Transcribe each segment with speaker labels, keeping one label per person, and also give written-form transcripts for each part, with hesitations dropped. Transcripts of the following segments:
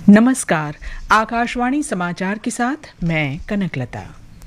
Speaker 1: नमस्कार। आकाशवाणी समाचार के साथ मैं कनकलता।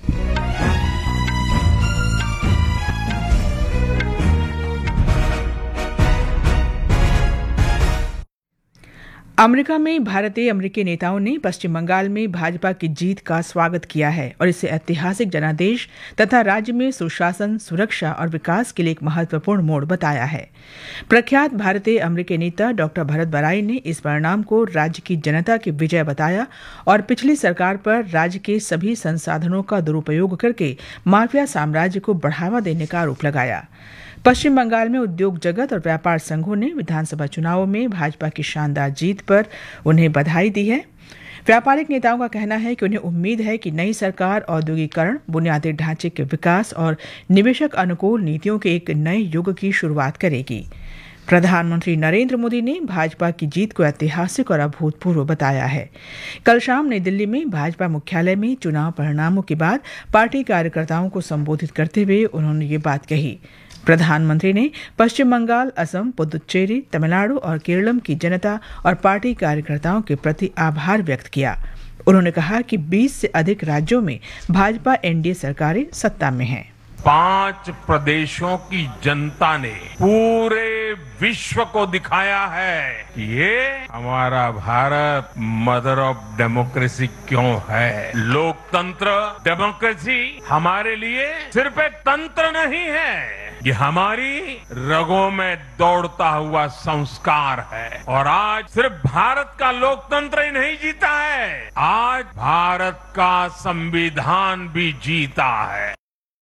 Speaker 1: अमेरिका में भारतीय अमेरिकी नेताओं ने पश्चिम बंगाल में भाजपा की जीत का स्वागत किया है और इसे ऐतिहासिक जनादेश तथा राज्य में सुशासन, सुरक्षा और विकास के लिए एक महत्वपूर्ण मोड़ बताया है। प्रख्यात भारतीय अमेरिकी नेता डॉक्टर भरत बराई ने इस परिणाम को राज्य की जनता की विजय बताया और पिछली सरकार पर राज्य के सभी संसाधनों का दुरुपयोग करके माफिया साम्राज्य को बढ़ावा देने का आरोप लगाया। पश्चिम बंगाल में उद्योग जगत और व्यापार संघों ने विधानसभा चुनावों में भाजपा की शानदार जीत पर उन्हें बधाई दी है। व्यापारिक नेताओं का कहना है कि उन्हें उम्मीद है कि नई सरकार औद्योगिकरण, बुनियादी ढांचे के विकास और निवेशक अनुकूल नीतियों के एक नए युग की शुरुआत करेगी। प्रधानमंत्री नरेंद्र मोदी ने भाजपा की जीत को ऐतिहासिक और अभूतपूर्व बताया है। कल शाम नई दिल्ली में भाजपा मुख्यालय में चुनाव परिणामों के बाद पार्टी कार्यकर्ताओं को संबोधित करते हुए उन्होंने ये बात कही। प्रधानमंत्री ने पश्चिम बंगाल, असम, पुदुच्चेरी, तमिलनाडु और केरल की जनता और पार्टी कार्यकर्ताओं के प्रति आभार व्यक्त किया। उन्होंने कहा कि 20 से अधिक राज्यों में भाजपा एनडीए सरकारें सत्ता में हैं।
Speaker 2: 5 प्रदेशों की जनता ने पूरे विश्व को दिखाया है कि ये हमारा भारत मदर ऑफ डेमोक्रेसी क्यों है। लोकतंत्र, डेमोक्रेसी हमारे लिए सिर्फ एक तंत्र नहीं है, ये हमारी रगों में दौड़ता हुआ संस्कार है। और आज सिर्फ भारत का लोकतंत्र ही नहीं जीता है, आज भारत का संविधान भी जीता है।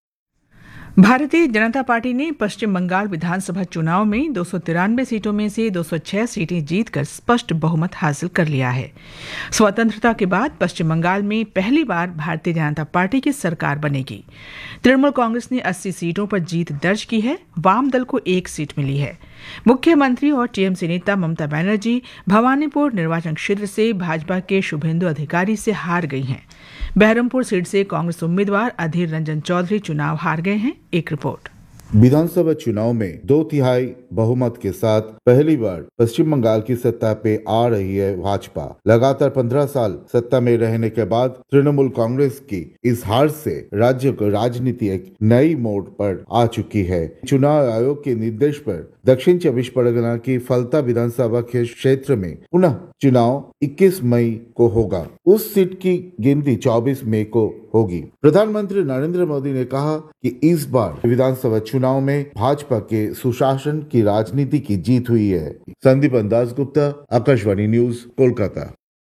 Speaker 1: भारतीय जनता पार्टी ने पश्चिम बंगाल विधानसभा चुनाव में 293 सीटों में से 206 सीटें जीतकर स्पष्ट बहुमत हासिल कर लिया है। स्वतंत्रता के बाद पश्चिम बंगाल में पहली बार भारतीय जनता पार्टी की सरकार बनेगी। तृणमूल कांग्रेस ने 80 सीटों पर जीत दर्ज की है। वाम दल को 1 सीट मिली है। मुख्यमंत्री और टीएमसी नेता ममता बनर्जी भवानीपुर निर्वाचन क्षेत्र से भाजपा के शुभेंदु अधिकारी से हार गई हैं। बहरमपुर सीट से कांग्रेस उम्मीदवार अधीर रंजन चौधरी चुनाव हार गए हैं। एक रिपोर्ट।
Speaker 3: विधानसभा चुनाव में 2/3 बहुमत के साथ पहली बार पश्चिम बंगाल की सत्ता पे आ रही है भाजपा। लगातार 15 साल सत्ता में रहने के बाद तृणमूल कांग्रेस की इस हार से राज्य को राजनीति एक नई मोड़ पर आ चुकी है। चुनाव आयोग के निर्देश पर दक्षिण 24 परगना की फलता विधानसभा के क्षेत्र में पुनः चुनाव 21 मई को होगा। उस सीट की गिनती 24 मई को होगी। प्रधानमंत्री नरेंद्र मोदी ने कहा कि इस बार विधानसभा चुनाव में भाजपा के सुशासन की राजनीति की जीत हुई है। संदीप दासगुप्ता, आकाशवाणी न्यूज, कोलकाता।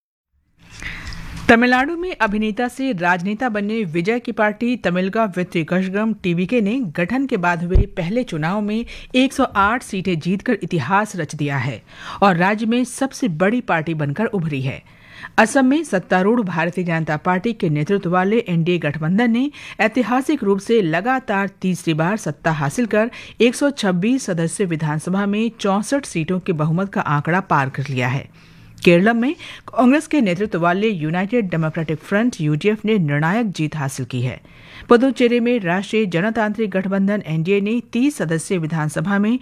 Speaker 1: तमिलनाडु में अभिनेता से राजनेता बनने विजय की पार्टी तमिलगा वित्तीय कषगम टीवीके ने गठन के बाद हुए पहले चुनाव में 108 सीटें जीतकर इतिहास रच दिया है और राज्य में सबसे बड़ी पार्टी बनकर उभरी है। असम में सत्तारूढ़ भारतीय जनता पार्टी के नेतृत्व वाले एनडीए गठबंधन ने ऐतिहासिक रूप से लगातार तीसरी बार सत्ता हासिल कर 126 सदस्य विधानसभा में 64 सीटों के बहुमत का आंकड़ा पार कर लिया है। केरल में कांग्रेस के नेतृत्व वाले यूनाइटेड डेमोक्रेटिक फ्रंट यूडीएफ ने निर्णायक जीत हासिल की है। पुदुचेरी में राष्ट्रीय जनतांत्रिक गठबंधन एनडीए ने 30 सदस्यीय विधानसभा में